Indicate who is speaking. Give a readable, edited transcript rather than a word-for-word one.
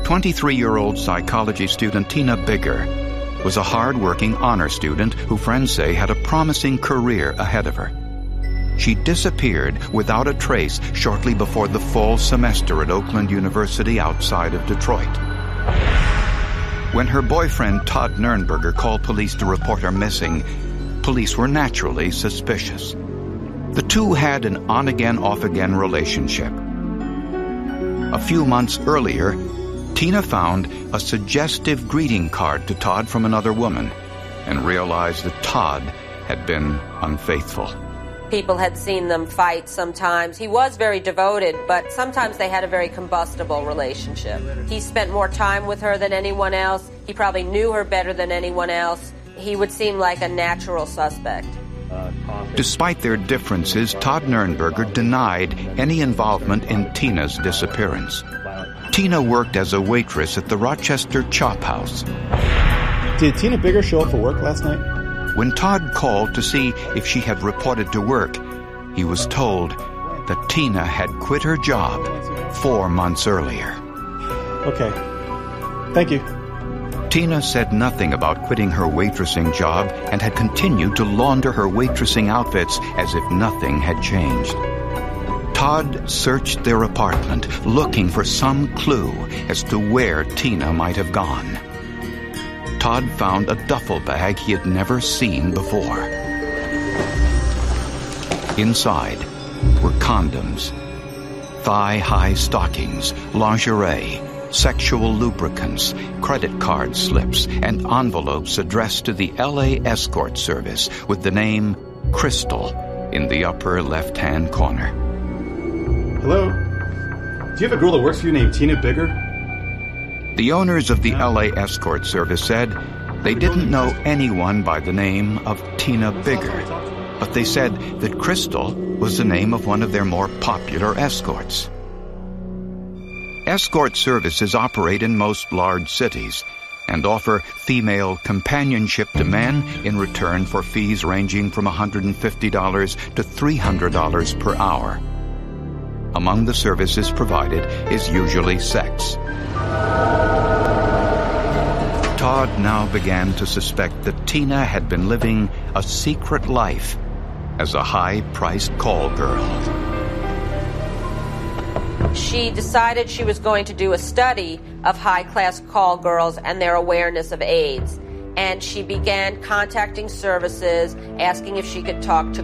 Speaker 1: 23-year-old psychology student Tina Bigger was a hard-working honor student who friends say had a promising career ahead of her. She disappeared without a trace shortly before the fall semester at Oakland University outside of Detroit. When her boyfriend Todd Nernberger called police to report her missing, police were naturally suspicious. The two had an on-again, off-again relationship. A few months earlier, Tina found a suggestive greeting card to Todd from another woman and realized that Todd had been unfaithful.
Speaker 2: People had seen them fight sometimes. He was very devoted, but sometimes they had a very combustible relationship. He spent more time with her than anyone else. He probably knew her better than anyone else. He would seem like a natural suspect.
Speaker 1: Despite their differences, Todd Nernberger denied any involvement in Tina's disappearance. Tina worked as a waitress at the Rochester Chop House.
Speaker 3: Did Tina Bigger show up for work last night?
Speaker 1: When Todd called to see if she had reported to work, he was told that Tina had quit her job 4 months earlier.
Speaker 3: Okay. Thank you.
Speaker 1: Tina said nothing about quitting her waitressing job and had continued to launder her waitressing outfits as if nothing had changed. Todd searched their apartment, looking for some clue as to where Tina might have gone. Todd found a duffel bag he had never seen before. Inside were condoms, thigh-high stockings, lingerie, sexual lubricants, credit card slips, and envelopes addressed to the LA Escort Service with the name Crystal in the upper left-hand corner.
Speaker 3: Hello? Do you have a girl that works for you named Tina Bigger?
Speaker 1: The owners of the LA Escort Service said they didn't know anyone by the name of Tina Bigger, but they said that Crystal was the name of one of their more popular escorts. Escort services operate in most large cities and offer female companionship to men in return for fees ranging from $150 to $300 per hour. Among the services provided is usually sex. Todd now began to suspect that Tina had been living a secret life as a high-priced call girl.
Speaker 2: She decided she was going to do a study of high-class call girls and their awareness of AIDS. And she began contacting services, asking if she could talk to